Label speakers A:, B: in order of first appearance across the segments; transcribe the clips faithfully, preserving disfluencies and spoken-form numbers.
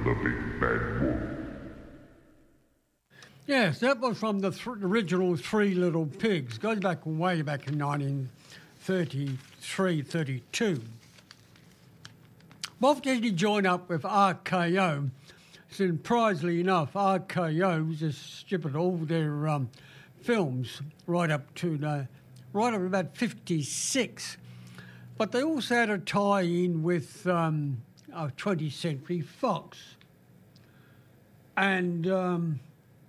A: the Big Bad Wolf.
B: Yes, that was from the th- original Three Little Pigs. Goes back way back in nineteen thirty-three, thirty-two. Walt Disney joined up with R K O. Surprisingly enough, R K O distributed all their um, films right up to the, right up to about fifty-six. But they also had a tie-in with um, uh, twentieth Century Fox. And Um,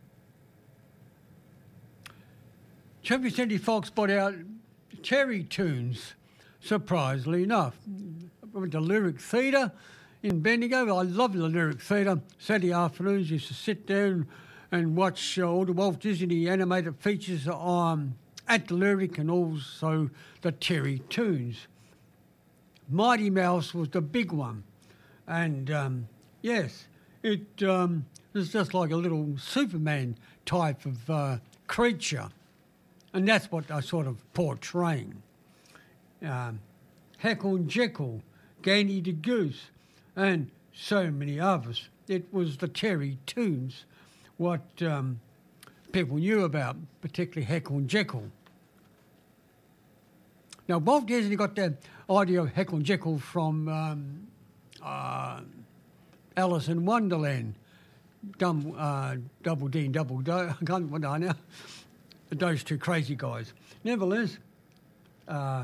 B: twentieth Century Fox brought out Terry Tunes, surprisingly enough. I went to Lyric Theatre in Bendigo. I loved the Lyric Theatre. Saturday afternoons used to sit there and watch uh, all the Walt Disney animated features um, at the Lyric and also the Terry Tunes. Mighty Mouse was the big one. And um, yes, it um, was just like a little Superman type of uh, creature. And that's what they're sort of portraying. Um, Heckle and Jekyll, Gandy the Goose, and so many others. It was the Terry Tunes, what um, people knew about, particularly Heckle and Jekyll. Now, Walt Disney got the idea of Heckle and Jekyll from um, uh, Alice in Wonderland, Dumb, uh, Double D and Double Do, I can't remember what now. Those two crazy guys. Nevertheless, uh,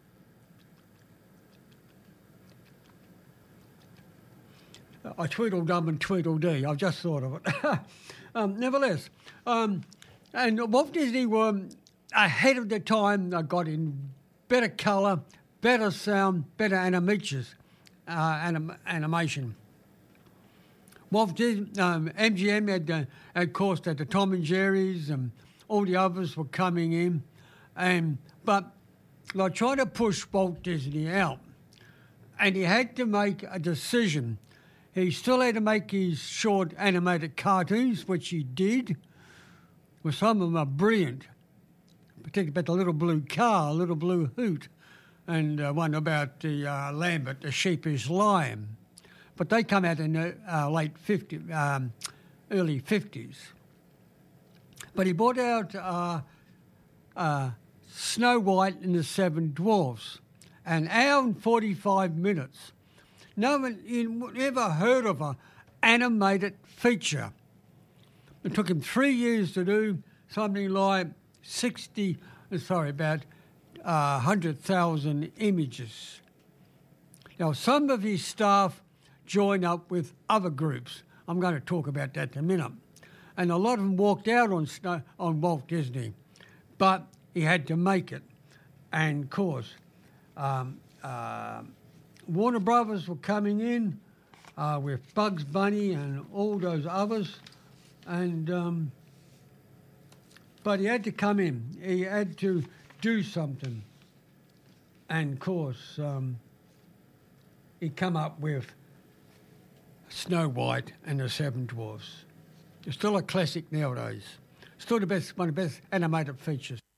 B: I Tweedledum and Tweedledee. I've just thought of it. um, nevertheless, um, and Walt Disney were ahead of their time. They got in better colour, better sound, better animations, uh, anim- animation. Walt Disney, um, M G M had, uh, of course, had the Tom and Jerry's and all the others were coming in, and but they were trying to push Walt Disney out, and he had to make a decision. He still had to make his short animated cartoons, which he did. Well, some of them are brilliant, particularly about the little blue car, little blue hoot, and uh, one about the uh, Lambert, the sheepish lion. But they come out in the uh, late fifties, um, early fifties. But he brought out uh, uh, Snow White and the Seven Dwarfs, an hour and forty-five minutes. No one you ever heard of an animated feature. It took him three years to do something like sixty, sorry, about uh, one hundred thousand images. Now, some of his staff joined up with other groups. I'm going to talk about that in a minute. And a lot of them walked out on Snow, on Walt Disney, but he had to make it. And, of course, um, uh, Warner Brothers were coming in uh, with Bugs Bunny and all those others, and um, but he had to come in. He had to do something. And, of course, um, he come up with Snow White and the Seven Dwarfs. It's still a classic nowadays. Still the best, one of the best animated features.